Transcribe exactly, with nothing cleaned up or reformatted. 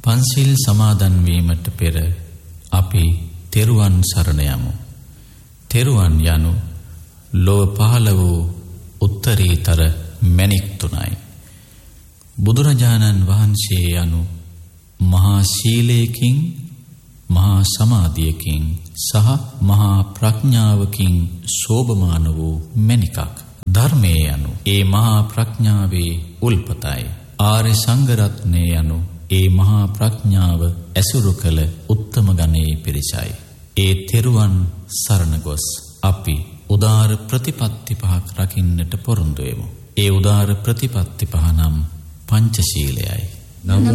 පන්සිල් සමාදන් වීමට පෙර අපි තෙරුවන් සරණ යමු. තෙරුවන් යනු ලොව පහළ වූ උත්තරීතර මැණික් තුනයි. බුදුරජාණන් වහන්සේ යනු මහා සීලයකින්, මහා සමාධියකින් සහ මහා ප්‍රඥාවකින් සෝභමාන වූ මැණිකක්. ධර්මයේ යනු ඒ මහා ප්‍රඥාවේ උල්පතයි. ආර්ය සංඝ රත්නය යනු ඒ මහා ප්‍රඥාව ඇසුරු කළ උත්තම ගණයේ පිරිසයි. ඒ තෙරුවන් සරණ ගොස් අපි උදාර ප්‍රතිපත්ති පහක් රකින්නට පොරොන්දු වෙමු. ඒ උදාර ප්‍රතිපත්ති පහ නම් පංචශීලයයි.